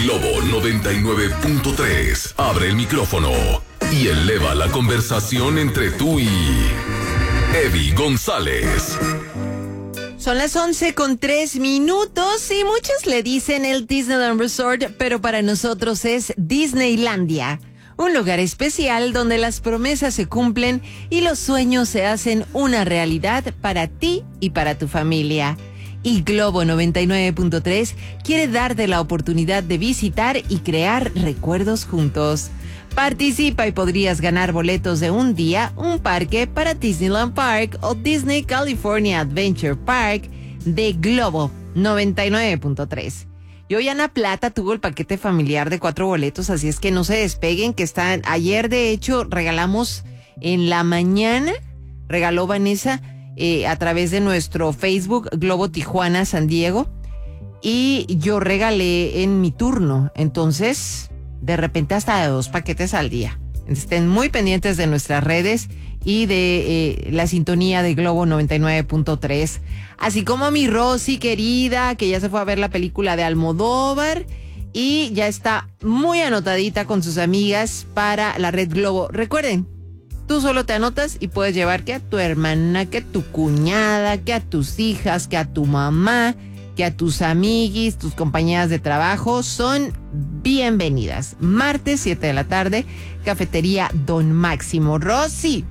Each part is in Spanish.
Globo 99.3. Abre el micrófono y eleva la conversación entre tú y Eddie González. Son las 11:03 y muchos le dicen el Disneyland Resort, pero para nosotros es Disneylandia. Un lugar especial donde las promesas se cumplen y los sueños se hacen una realidad para ti y para tu familia. Y Globo 99.3 quiere darte la oportunidad de visitar y crear recuerdos juntos. Participa y podrías ganar boletos de un día, un parque para Disneyland Park o Disney California Adventure Park de Globo 99.3. Y hoy Ana Plata tuvo el paquete familiar de 4 boletos, así es que no se despeguen, que están. Ayer, de hecho, regalamos en la mañana, regaló Vanessa a través de nuestro Facebook Globo Tijuana San Diego, y yo regalé en mi turno. Entonces, de repente hasta de 2 paquetes al día. Estén muy pendientes de nuestras redes y de la sintonía de Globo 99.3. Así como mi Rosy querida, que ya se fue a ver la película de Almodóvar y ya está muy anotadita con sus amigas para la Red Globo. Recuerden, tú solo te anotas y puedes llevar que a tu hermana, que a tu cuñada, que a tus hijas, que a tu mamá, que a tus amiguis, tus compañeras de trabajo. Son bienvenidas. Martes, 7 de la tarde, Cafetería Don Máximo. Rosy.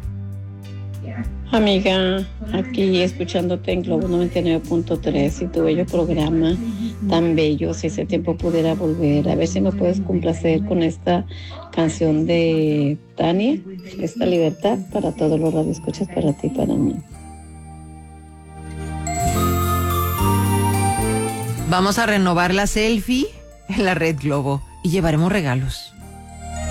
Amiga, aquí escuchándote en Globo 99.3 y tu bello programa tan bello. Si ese tiempo pudiera volver, a ver si me puedes complacer con esta canción de Tania, esta libertad para todos los radioescuchas, para ti y para mí. Vamos a renovar la selfie en la Red Globo y llevaremos regalos.